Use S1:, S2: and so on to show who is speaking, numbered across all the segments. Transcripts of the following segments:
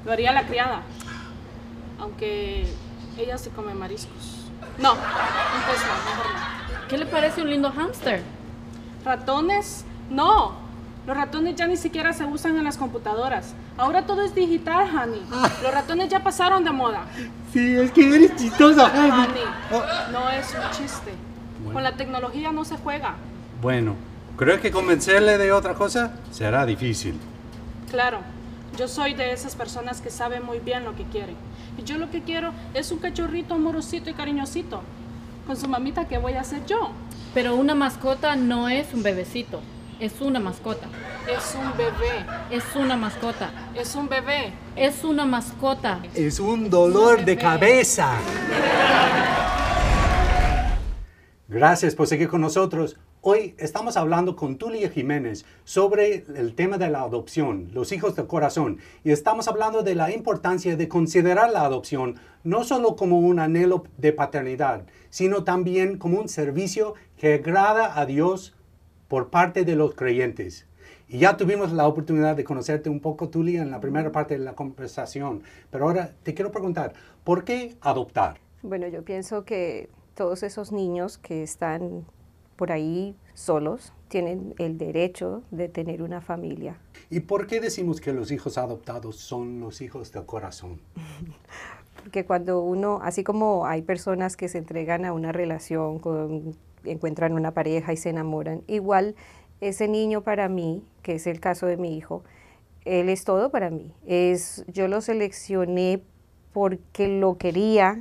S1: Lo haría la criada, aunque ella se come mariscos. No, un pez no, mejor no.
S2: ¿Qué le parece un lindo hámster?
S1: ¿Ratones? No, los ratones ya ni siquiera se usan en las computadoras. Ahora todo es digital, honey. Los ratones ya pasaron de moda.
S3: Sí, es que eres chistosa, honey.
S1: Honey, no es un chiste.
S3: Bueno.
S1: Con la tecnología no se juega.
S3: Bueno, creo que convencerle de otra cosa será difícil.
S1: Claro, yo soy de esas personas que saben muy bien lo que quieren. Y yo lo que quiero es un cachorrito amorosito y cariñosito. Con su mamita, ¿qué voy a hacer yo?
S2: Pero una mascota no es un bebecito, es una mascota.
S1: Es un bebé.
S2: Es una mascota.
S1: Es un bebé.
S2: Es una mascota.
S3: Es un dolor de cabeza. Gracias por seguir con nosotros. Hoy estamos hablando con Tulia Jiménez sobre el tema de la adopción, los hijos del corazón. Y estamos hablando de la importancia de considerar la adopción no solo como un anhelo de paternidad, sino también como un servicio que agrada a Dios por parte de los creyentes. Y ya tuvimos la oportunidad de conocerte un poco, Tulia, en la primera parte de la conversación. Pero ahora te quiero preguntar, ¿por qué adoptar?
S4: Bueno, yo pienso que todos esos niños que están por ahí solos tienen el derecho de tener una familia.
S3: ¿Y por qué decimos que los hijos adoptados son los hijos del corazón?
S4: Porque cuando uno, así como hay personas que se entregan a una relación, encuentran una pareja y se enamoran, igual ese niño para mí, que es el caso de mi hijo, él es todo para mí. Yo lo seleccioné porque lo quería,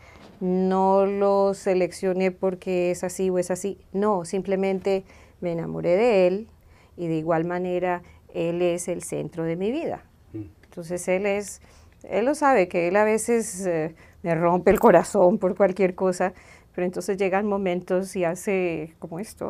S4: no lo seleccioné porque es así o es así. No, simplemente me enamoré de él y de igual manera él es el centro de mi vida. Entonces él lo sabe, que él a veces me rompe el corazón por cualquier cosa, pero entonces llegan momentos y hace como esto,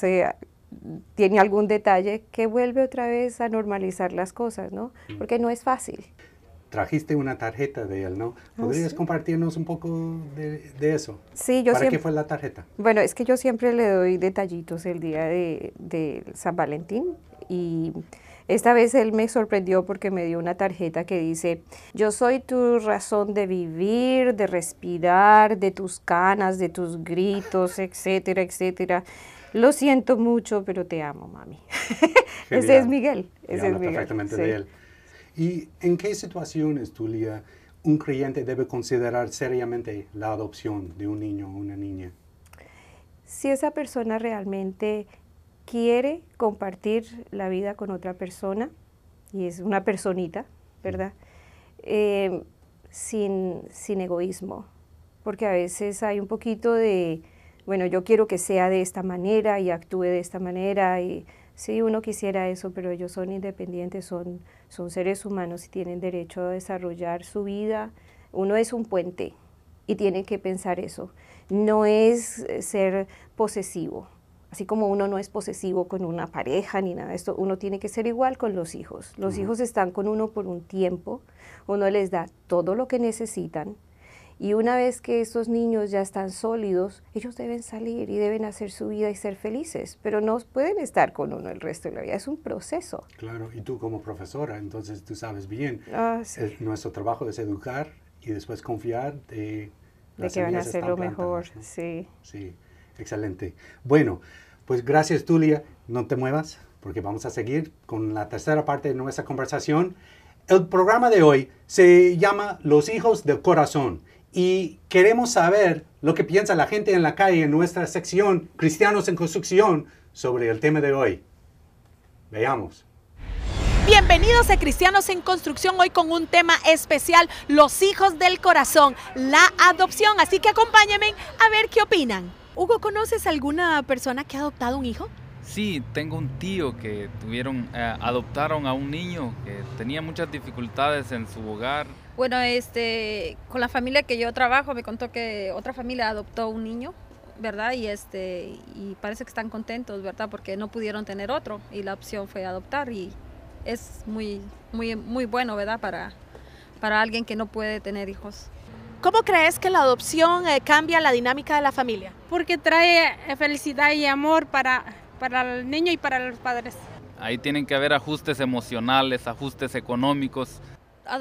S4: tiene algún detalle que vuelve otra vez a normalizar las cosas, ¿no? Porque no es fácil.
S3: Trajiste una tarjeta de él, ¿no? ¿Podrías compartirnos un poco de eso?
S4: Sí,
S3: ¿Para qué fue la tarjeta?
S4: Bueno, es que yo siempre le doy detallitos el día de San Valentín y esta vez él me sorprendió porque me dio una tarjeta que dice: yo soy tu razón de vivir, de respirar, de tus canas, de tus gritos, etcétera, etcétera. Lo siento mucho, pero te amo, mami. Ese es Miguel. Ese es Miguel.
S3: Perfectamente de él. ¿Y en qué situaciones, Tulia, un creyente debe considerar seriamente la adopción de un niño o una niña?
S4: Si esa persona realmente quiere compartir la vida con otra persona, y es una personita, ¿verdad? Sin egoísmo, porque a veces hay un poquito de, bueno, yo quiero que sea de esta manera y actúe de esta manera, y sí, uno quisiera eso, pero ellos son independientes, son seres humanos y tienen derecho a desarrollar su vida. Uno es un puente y tiene que pensar eso. No es ser posesivo, así como uno no es posesivo con una pareja ni nada de esto, uno tiene que ser igual con los hijos. Los hijos están con uno por un tiempo, uno les da todo lo que necesitan. Y una vez que estos niños ya están sólidos, ellos deben salir y deben hacer su vida y ser felices, pero no pueden estar con uno el resto de la vida, es un proceso.
S3: Claro, y tú como profesora, entonces tú sabes bien,
S4: Sí.
S3: nuestro trabajo es educar y después confiar de
S4: que van a hacer lo mejor,
S3: ¿no?
S4: sí.
S3: Sí, excelente. Bueno, pues gracias, Tulia, no te muevas, porque vamos a seguir con la tercera parte de nuestra conversación. El programa de hoy se llama Los hijos del corazón. Y queremos saber lo que piensa la gente en la calle en nuestra sección Cristianos en Construcción sobre el tema de hoy. Veamos.
S5: Bienvenidos a Cristianos en Construcción, hoy con un tema especial, los hijos del corazón, la adopción. Así que acompáñenme a ver qué opinan. Hugo, ¿conoces alguna persona que ha adoptado un hijo?
S6: Sí, tengo un tío que adoptaron a un niño que tenía muchas dificultades en su hogar.
S7: Bueno, con la familia que yo trabajo me contó que otra familia adoptó un niño, ¿verdad? Y parece que están contentos, ¿verdad? Porque no pudieron tener otro y la opción fue adoptar y es muy bueno, ¿verdad? Para alguien que no puede tener hijos.
S5: ¿Cómo crees que la adopción cambia la dinámica de la familia?
S1: Porque trae felicidad y amor para el niño y para los padres.
S6: Ahí tienen que haber ajustes emocionales, ajustes económicos,